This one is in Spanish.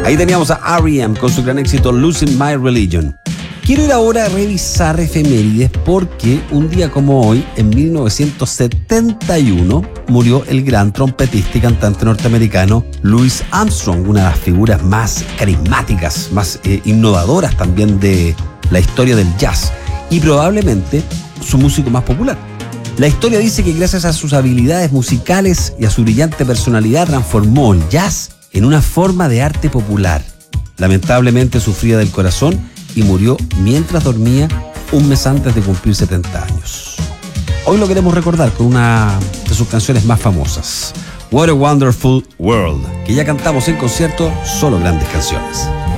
Ahí teníamos a R.E.M. con su gran éxito Losing My Religion. Quiero ir ahora a revisar efemérides porque un día como hoy, en 1971, murió el gran trompetista y cantante norteamericano Louis Armstrong, una de las figuras más carismáticas, más innovadoras también de la historia del jazz y probablemente su músico más popular. La historia dice que gracias a sus habilidades musicales y a su brillante personalidad transformó el jazz en una forma de arte popular. Lamentablemente sufría del corazón y murió mientras dormía un mes antes de cumplir 70 años. Hoy lo queremos recordar con una de sus canciones más famosas, What a Wonderful World, que ya cantamos en concierto, solo grandes canciones.